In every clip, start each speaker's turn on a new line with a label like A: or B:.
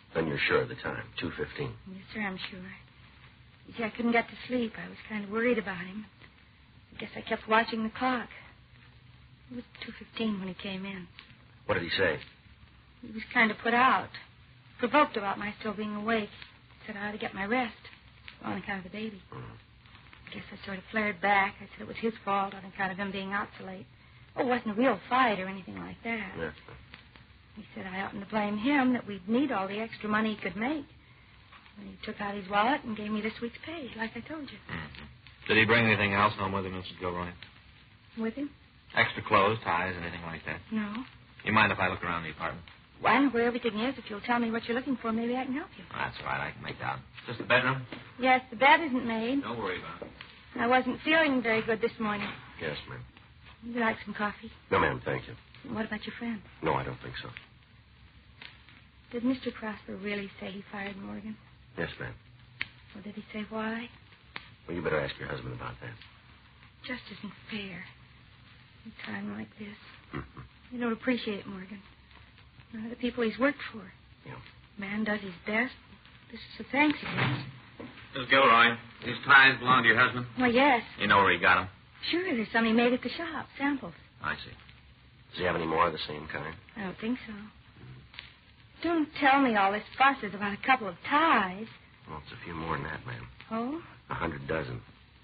A: Then you're sure of the time, 2:15.
B: Yes, sir, I'm sure. You see, I couldn't get to sleep. I was kind of worried about him. I guess I kept watching the clock. It was 2:15 when he came in.
A: What did he say?
B: He was kind of put out, provoked about my still being awake. He said I ought to get my rest on account of the baby. I guess I sort of flared back. I said it was his fault on account of him being out so late. Oh, it wasn't a real fight or anything like that.
A: Yeah.
B: He said I oughtn't to blame him, that we'd need all the extra money he could make. And he took out his wallet and gave me this week's pay, like I told you.
C: Mm-hmm. Did he bring anything else home with him, Mrs. Gilroy?
B: With him?
C: Extra clothes, ties, anything like that?
B: No.
C: You mind if I look around the apartment?
B: Well, I know where everything is. If you'll tell me what you're looking for, maybe I can help you.
C: Oh, that's all right. I can make out. Is this the bedroom?
B: Yes, the bed isn't made.
C: Don't worry about it.
B: I wasn't feeling very good this morning.
A: Yes, ma'am.
B: Would you like some coffee?
A: No, ma'am, thank you.
B: What about your friend?
A: No, I don't think so.
B: Did Mr. Prosper really say he fired Morgan?
A: Yes, ma'am.
B: Or did he say why?
A: Well, you better ask your husband about that.
B: Just isn't fair. In a time like this.
A: Mm-hmm.
B: You don't appreciate Morgan. None of the people he's worked for.
A: Yeah.
B: Man does his best. This is the thanks he gets.
C: Mrs. Gilroy, these ties belong to your husband?
B: Well, yes.
C: You know where he got them?
B: Sure, there's some he made at the shop. Samples.
C: I see.
A: Does he have any more of the same kind?
B: I don't think so. Don't tell me all this fuss is about a couple of ties.
A: Well, it's a few more than that, ma'am.
B: Oh?
A: 100 dozen.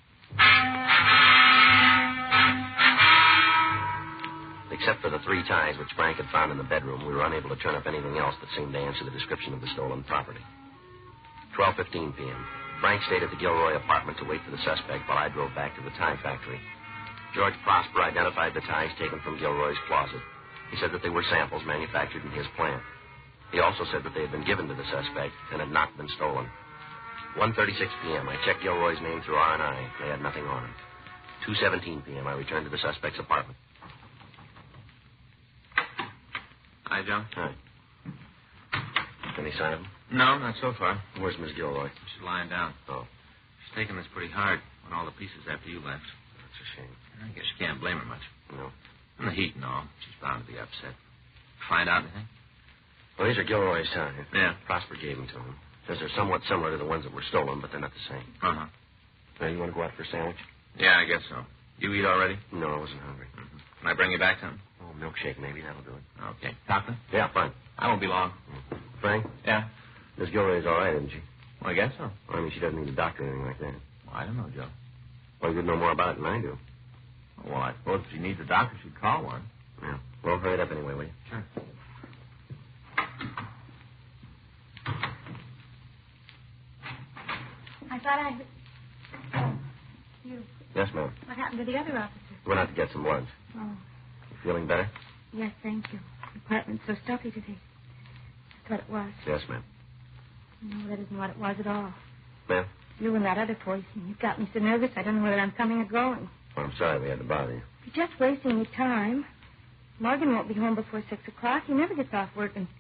A: Except for the 3 ties which Frank had found in the bedroom, we were unable to turn up anything else that seemed to answer the description of the stolen property. 12:15 p.m. Frank stayed at the Gilroy apartment to wait for the suspect while I drove back to the tie factory. George Prosper identified the ties taken from Gilroy's closet. He said that they were samples manufactured in his plant. He also said that they had been given to the suspect and had not been stolen. 1:36 p.m. I checked Gilroy's name through R&I. They had nothing on him. 2:17 p.m. I returned to the suspect's apartment.
C: Hi, John.
A: Hi. Any sign of him?
C: No, not so far.
A: Where's Miss Gilroy?
C: She's lying down.
A: Oh.
C: She's taking this pretty hard on all the pieces after you left.
A: That's a shame.
C: I guess you can't blame her much.
A: No.
C: And the heat and all. She's bound to be upset. Find out anything?
A: Well, these are Gilroy's ties.
C: Yeah.
A: Prosper gave them to him. Says they're somewhat similar to the ones that were stolen, but they're not the same.
C: Uh-huh.
A: Now, you want to go out for a sandwich?
C: Yeah, I guess so. You eat already?
A: No, I wasn't hungry.
C: Mm-hmm. Can I bring you back something?
A: Oh, milkshake maybe. That'll do it.
C: Okay. Doctor?
A: Yeah, fine.
C: I won't be long.
A: Frank?
C: Yeah?
A: Miss Gilroy's all right, isn't she?
C: Well, I guess so.
A: Well, I mean, she doesn't need a doctor or anything like that.
C: Well, I don't know, Joe.
A: Well, you'd know more about it than I do.
C: Well, I suppose if she needs a doctor, she'd call one.
A: Yeah. Well, hurry it up anyway, will you?
C: Sure.
B: I thought I... Oh, you.
A: Yes, ma'am.
B: What happened to the other officer?
A: Went out to get some lunch.
B: Oh,
A: You feeling better?
B: yes, thank you. The apartment's so stuffy today. That's what it was.
A: Yes, ma'am.
B: No, that isn't what it was at all.
A: Ma'am?
B: You and that other poison. You've got me so nervous I don't know whether I'm coming or going.
A: Well, I'm sorry we had to bother you.
B: You're just wasting your time. Morgan won't be home before 6 o'clock. He never gets off work, and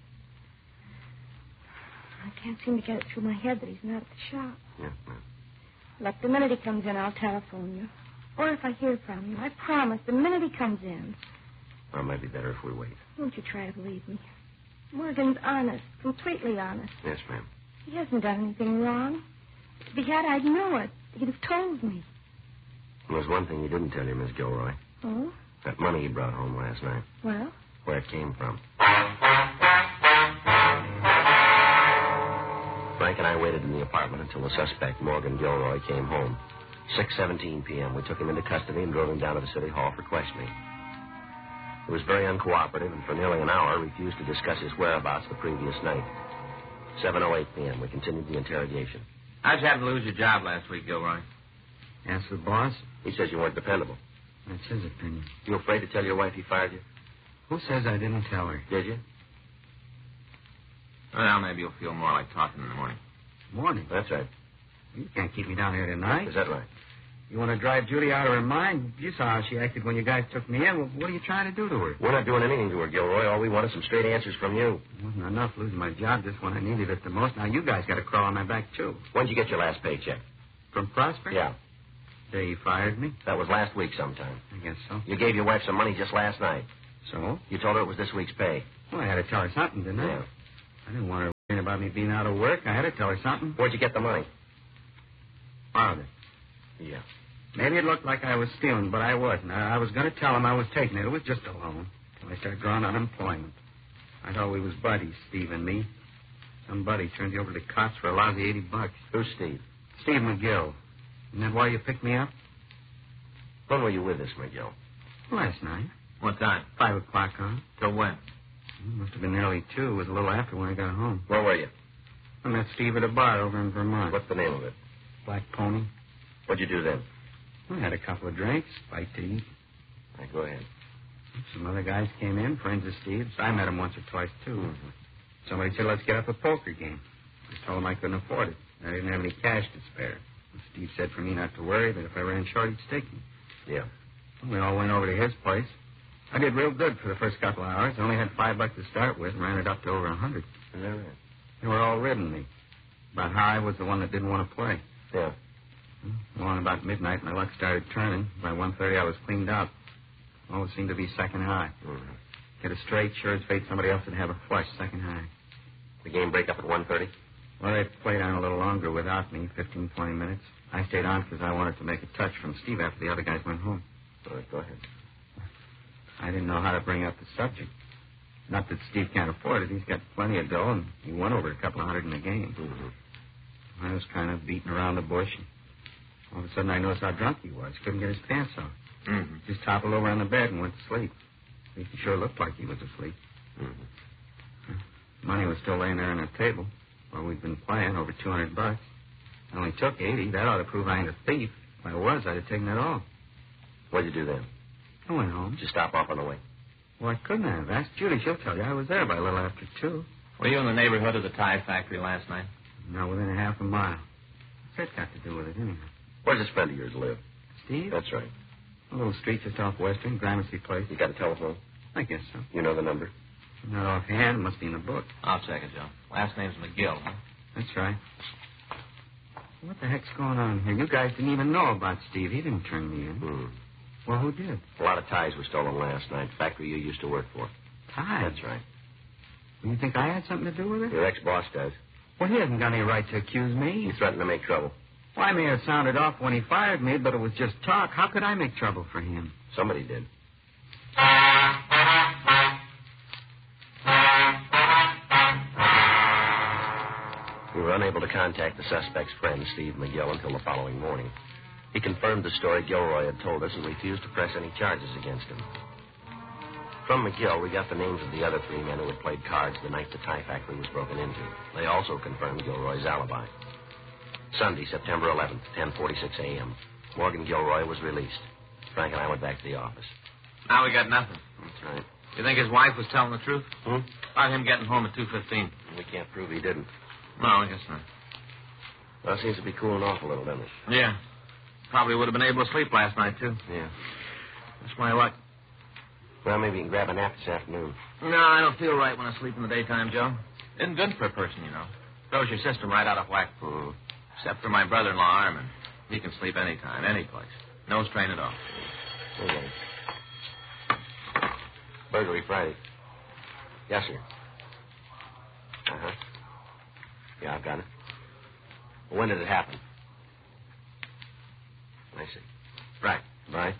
B: I can't seem to get it through my head that he's not at the shop.
A: Yes, ma'am.
B: Look, the minute he comes in, I'll telephone you. Or if I hear from you, I promise, the minute he comes in.
A: Well, it might be better if we wait.
B: Won't you try to believe me? Morgan's honest, completely honest.
A: Yes, ma'am.
B: He hasn't done anything wrong. If he had, I'd know it. He'd have told me.
A: There's one thing he didn't tell you, Miss Gilroy.
B: Oh?
A: That money he brought home last night.
B: Well?
A: Where it came from. Frank and I waited in the apartment until the suspect, Morgan Gilroy, came home. 6:17 p.m. We took him into custody and drove him down to the city hall for questioning. He was very uncooperative and for nearly an hour refused to discuss his whereabouts the previous night. 7:08 p.m. We continued the interrogation.
C: How'd you happen to lose your job last week, Gilroy?
D: Ask the boss.
A: He says you weren't dependable.
D: That's his opinion.
A: You afraid to tell your wife he fired you?
D: Who says I didn't tell her?
A: Did you?
C: Well, maybe you'll feel more like talking in the morning.
D: Morning.
A: That's right.
D: You can't keep me down here tonight.
A: Is that right?
D: You want to drive Judy out of her mind? You saw how she acted when you guys took me in. Well, what are you trying to do to her?
A: We're not doing anything to her, Gilroy. All we want is some straight answers from you.
D: It wasn't enough losing my job just when I needed it the most. Now you guys got to crawl on my back, too.
A: When'd you get your last paycheck?
D: From Prosper?
A: Yeah.
D: Day he fired me?
A: That was last week sometime.
D: I guess so.
A: You gave your wife some money just last night.
D: So?
A: You told her it was this week's pay.
D: Well, I had to tell her something, didn't I?
A: Yeah.
D: I didn't want her worrying about me being out of work. I had to tell her something.
A: Where'd you get the money?
D: Borrowed it.
A: Yeah.
D: Maybe it looked like I was stealing, but I wasn't. I was going to tell him I was taking it. It was just a loan. Till I started drawing unemployment. I thought we was buddies, Steve and me. Some buddy turned you over to the cops for a lousy $80.
A: Who's Steve?
D: Steve McGill. Isn't that why you picked me up?
A: When were you with this McGill?
D: Last night.
C: What time?
D: 5 o'clock on.
C: Till when?
D: It must have been nearly 2. It was a little after when I got home.
A: Where were you?
D: I met Steve at a bar over in Vermont.
A: What's the name of it?
D: Black Pony.
A: What'd you do then?
D: We had a couple of drinks, bite to eat.
A: All right, go ahead.
D: Some other guys came in, friends of Steve's. I met him once or twice, too.
A: Mm-hmm.
D: Somebody said, let's get up a poker game. I told him I couldn't afford it. I didn't have any cash to spare. And Steve said for me not to worry, that if I ran short, he'd stick me.
A: Yeah.
D: We all went over to his place. I did real good for the first couple of hours. I only had $5 to start with and ran it up to over 100.
A: Is that right?
D: They were all ribbing me about how I was the one that didn't want to play.
A: Yeah.
D: Along about midnight, my luck started turning. By 1:30, I was cleaned out. Always seemed to be second high.
A: Mm-hmm.
D: Get a straight, sure as fate somebody else would have a flush second high.
A: The game break up at 1:30?
D: Well, they played on a little longer without me, 15, 20 minutes. I stayed on because I wanted to make a touch from Steve after the other guys went home.
A: All right, go ahead.
D: I didn't know how to bring up the subject. Not that Steve can't afford it. He's got plenty of dough, and he won over a couple of hundred in the game.
A: Mm-hmm.
D: I was kind of beating around the bush. And all of a sudden, I noticed how drunk he was. Couldn't get his pants off.
C: Mm-hmm.
D: Just toppled over on the bed and went to sleep. He sure looked like he was asleep.
A: Mm-hmm.
D: Money was still laying there on the table where we'd been playing, over $200. I only took 80. That ought to prove I ain't a thief. If I was, I'd have taken it all.
A: What'd you do then?
D: I went home.
A: Did you stop off on the way?
D: Well, I couldn't have. Ask Judy. She'll tell you. I was there by a little after 2.
C: Were you in the neighborhood of the tie factory last night?
D: Now, within a half a mile. What's that got to do with it, anyhow?
A: Where's this friend of yours live?
D: Steve?
A: That's right.
D: A little street just off Western, Gramercy Place.
A: You got a telephone?
D: I guess so.
A: You know the number?
D: Not offhand. It must be in the book.
C: I'll check it, Joe. Last name's McGill, huh?
D: That's right. What the heck's going on here? You guys didn't even know about Steve. He didn't turn me in.
A: Hmm.
D: Well, who did?
A: A lot of ties were stolen last night. Factory you used to work for.
D: Ties?
A: That's right.
D: Well, you think I had something to do with it?
A: Your ex-boss does.
D: Well, he hasn't got any right to accuse me.
A: He threatened to make trouble.
D: Well, I may have sounded off when he fired me, but it was just talk. How could I make trouble for him?
A: Somebody did. We were unable to contact the suspect's friend, Steve McGill, until the following morning. He confirmed the story Gilroy had told us and refused to press any charges against him. From McGill, we got the names of the other 3 men who had played cards the night the tie factory was broken into. They also confirmed Gilroy's alibi. Sunday, September 11th, 10:46 a.m. Morgan Gilroy was released. Frank and I went back to the office.
C: Now we got nothing.
A: That's right.
C: You think his wife was telling the truth?
A: Hmm?
C: About him getting home at 2:15?
A: We can't prove he didn't.
C: No, I guess not.
A: Well, it seems to be cooling off a little, doesn't it?
C: Yeah. Probably would have been able to sleep last night, too.
A: Yeah.
C: That's my luck.
A: Well, maybe you can grab a nap this afternoon.
C: No, I don't feel right when I sleep in the daytime, Joe. Isn't good for a person, you know. Throws your system right out of whack.
A: Hmm.
C: Except for my brother-in-law, Armin. He can sleep anytime, any place. No strain at all.
A: Okay. Burglary Friday. Yes, sir. Uh-huh. Yeah, I've got it. Well, when did it happen? I see. Right. Right.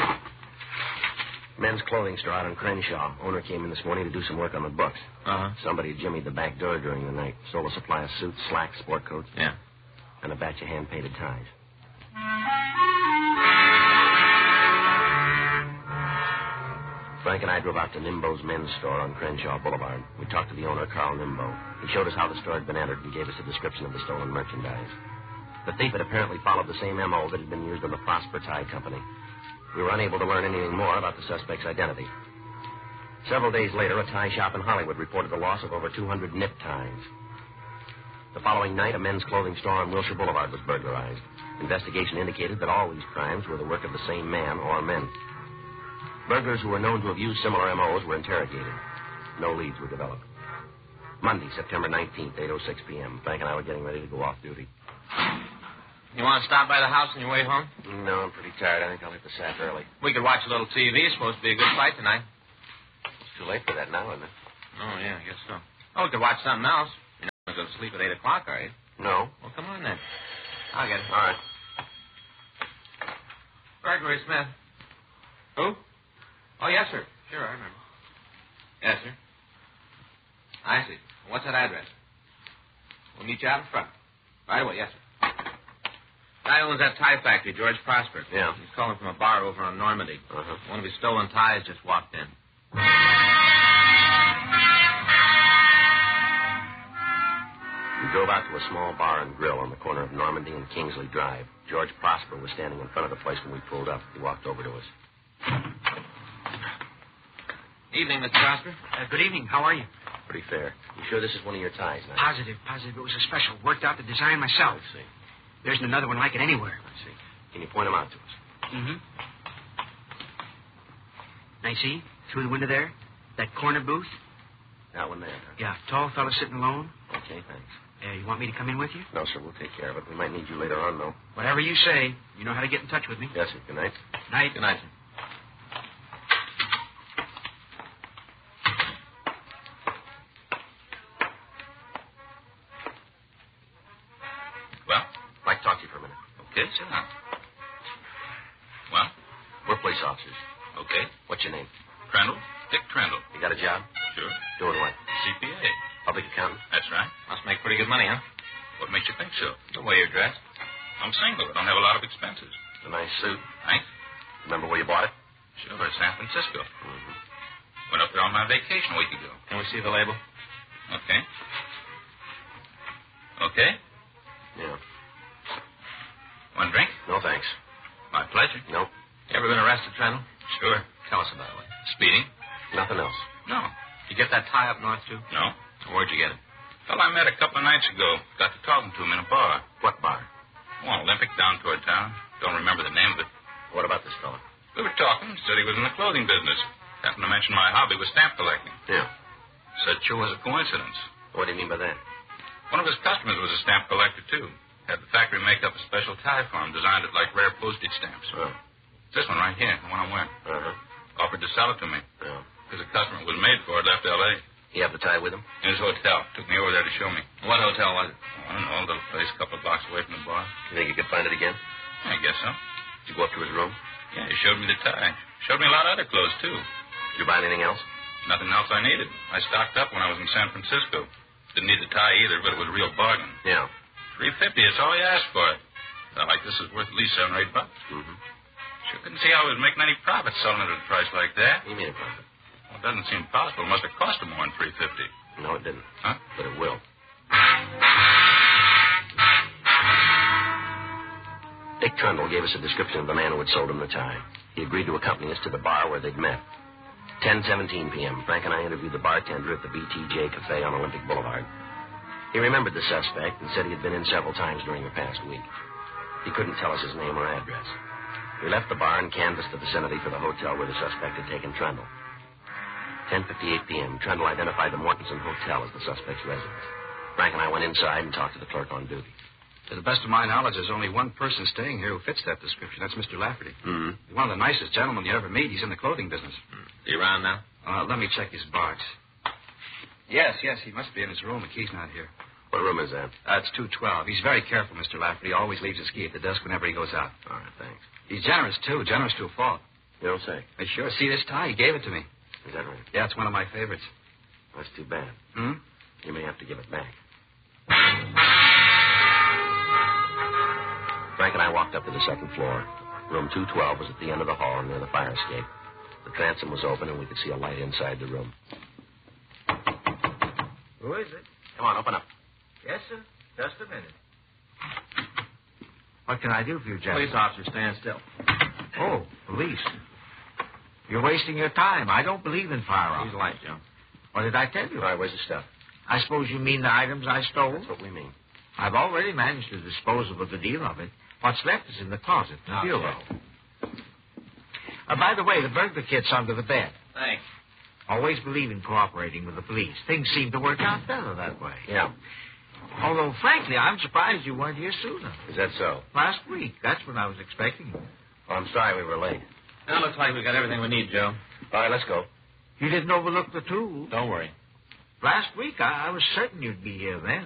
A: Men's clothing store out on Crenshaw. Owner came in this morning to do some work on the books.
C: Uh-huh.
A: Somebody jimmied the back door during the night. Sold a supply of suits, slacks, sport coats.
C: Yeah.
A: And a batch of hand-painted ties. Frank and I drove out to Nimbo's men's store on Crenshaw Boulevard. We talked to the owner, Carl Nimbo. He showed us how the store had been entered and gave us a description of the stolen merchandise. The thief had apparently followed the same M.O. that had been used on the Prosper Tie Company. We were unable to learn anything more about the suspect's identity. Several days later, a tie shop in Hollywood reported the loss of over 200 knit ties. The following night, a men's clothing store on Wilshire Boulevard was burglarized. Investigation indicated that all these crimes were the work of the same man or men. Burglars who were known to have used similar M.O.s were interrogated. No leads were developed. Monday, September 19th, 8:06 p.m. Frank and I were getting ready to go off duty.
C: You want to stop by the house on your way home?
A: No, I'm pretty tired. I think I'll hit the sack early.
C: We could watch a little TV. It's supposed to be a good fight tonight.
A: It's too late for that now, isn't it?
C: Oh, yeah, I guess so. Oh, we could watch something else. You know, Not going to sleep at 8 o'clock, are you?
A: No.
C: Well, come on then. I'll get it.
A: All right.
C: Gregory Smith. Who? Oh, yes, sir. Sure, I remember. Yes, sir. I see. What's that address? We'll meet you out in front. Right away, yes, sir. Guy owns that tie factory, George Prosper.
A: Yeah.
C: He's calling from a bar over on Normandy.
A: Uh-huh.
C: One of his stolen ties just walked in.
A: We drove out to a small bar and grill on the corner of Normandy and Kingsley Drive. George Prosper was standing in front of the place when we pulled up. He walked over to us.
C: Evening, Mr. Prosper.
E: Good evening. How are you?
A: Pretty fair. You sure this is one of your ties now?
E: Positive. It was a special. Worked out the design myself.
A: Let's see.
E: There isn't another one like it anywhere.
A: Let's see. Can you point them out to us?
E: Mm-hmm. Now, see? Through the window there? That corner booth?
A: That one there, huh?
E: Yeah, tall fella sitting alone.
A: Okay, thanks.
E: You want me to come in with you?
A: No, sir, we'll take care of it. We might need you later on, though.
E: Whatever you say. You know how to get in touch with me.
A: Yes, sir. Good night.
E: Night.
C: Good night, sir.
F: Well?
A: I'd like to talk to you for a minute.
F: Okay, sit down. Well?
A: We're police officers.
F: Okay.
A: What's your name?
F: Trendle? Dick Trendle.
A: You got a job?
F: Sure.
A: Doing what?
F: CPA.
A: Public accountant?
F: That's right.
C: Must make pretty good money, huh?
F: What makes you think so?
C: The way you're dressed.
F: I'm single. I don't have a lot of expenses.
A: It's a nice suit.
F: Thanks.
A: Remember where you bought it?
F: Sure, San Francisco.
A: Mm-hmm.
F: Went up there on my vacation a week ago.
C: Can we see the label?
F: Okay. Okay?
A: Yeah.
F: One drink?
A: No, thanks.
F: My pleasure.
A: Nope.
C: You ever been arrested, Trendle?
F: Sure.
C: Tell us about it.
F: Speeding?
A: Nothing else.
F: No.
C: You get that tie up north, too?
F: No.
C: Where'd you get it?
F: Fellow I met a couple of nights ago. Got to talking to him in a bar.
A: What bar?
F: Oh, Olympic down toward town. Don't remember the name of it.
A: What about this fella?
F: We were talking. Said he was in the clothing business. Happened to mention my hobby was stamp collecting.
A: Yeah.
F: Said sure was a coincidence.
A: What do you mean by that?
F: One of his customers was a stamp collector, too. Had the factory make up a special tie for him, designed it like rare postage stamps.
A: Oh.
F: This one right here, the one I'm wearing.
A: Uh-huh.
F: Offered to sell it to me.
A: Yeah.
F: Because the customer was made for it, left L.A.
A: You have the tie with him?
F: In his hotel. Took me over there to show me.
C: What hotel was it?
F: I don't know, a little place a couple of blocks away from the bar.
A: You think you could find it again?
F: I guess so.
A: Did you go up to his room?
F: Yeah, he showed me the tie. Showed me a lot of other clothes, too.
A: Did you buy anything else?
F: Nothing else I needed. I stocked up when I was in San Francisco. Didn't need the tie either, but it was a real bargain.
A: Yeah.
F: $350, that's all he asked for it. Felt like this is worth at least $7 or $8.
A: Mm-hmm.
F: Sure couldn't see how he was making any profit selling it at a price like that.
A: What do you mean a profit?
F: Well, it doesn't seem possible. It must have cost him more than $350.
A: No, it didn't.
F: Huh?
A: But it will. Dick Trundle gave us a description of the man who had sold him the tie. He agreed to accompany us to the bar where they'd met. 10:17 p.m. Frank and I interviewed the bartender at the BTJ Cafe on Olympic Boulevard. He remembered the suspect and said he had been in several times during the past week. He couldn't tell us his name or address. We left the bar and canvassed the vicinity for the hotel where the suspect had taken Trundle. 10:58 p.m. Trundle identified the Mortensen Hotel as the suspect's residence. Frank and I went inside and talked to the clerk on duty.
G: To the best of my knowledge, there's only one person staying here who fits that description. That's Mr. Lafferty.
A: Mm-hmm.
G: He's one of the nicest gentlemen you ever meet. He's in the clothing business.
C: Is he around now?
G: Let me check his box. Yes, he must be in his room. The key's not here.
A: What room is that?
G: It's 212. He's very careful, Mr. Lafferty. Always leaves his key at the desk whenever he goes out.
A: All right, thanks.
G: He's generous, too. Generous to a fault.
A: You don't say.
G: I sure see this tie. He gave it to me.
A: Is that right?
G: Yeah, it's one of my favorites.
A: That's too bad.
G: Hmm?
A: You may have to give it back. Frank and I walked up to the second floor. Room 212 was at the end of the hall near the fire escape. The transom was open, and we could see a light inside the room.
H: Who is it?
A: Come on, open up.
H: Yes, sir. Just a minute. What can I do for you, gentlemen?
C: Police officer, stand still.
H: Oh, police. You're wasting your time. I don't believe in firearms.
C: Use the light, Joe.
H: What did I tell you?
A: All right, where's the stuff?
H: I suppose you mean the items I stole?
A: That's what we mean.
H: I've already managed to dispose of a good deal of it. What's left is in the closet, the bureau. By the way, the burglar kit's under the bed.
C: Thanks.
H: Always believe in cooperating with the police. Things seem to work out better that way.
A: Yeah.
H: Although, frankly, I'm surprised you weren't here sooner.
A: Is that so?
H: Last week. That's when I was expecting you.
A: Well, I'm sorry we were late.
C: Now, looks like we got everything we need, Joe.
A: All right, let's go.
H: You didn't overlook the tools.
C: Don't worry.
H: Last week, I was certain you'd be here then.